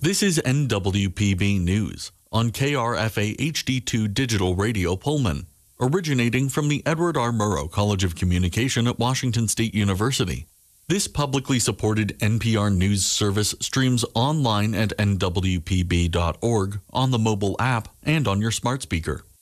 This is NWPB News on KRFA HD2 Digital Radio Pullman, originating from the Edward R. Murrow College of Communication at Washington State University. This publicly supported NPR News service streams online at nwpb.org, on the mobile app, and on your smart speaker.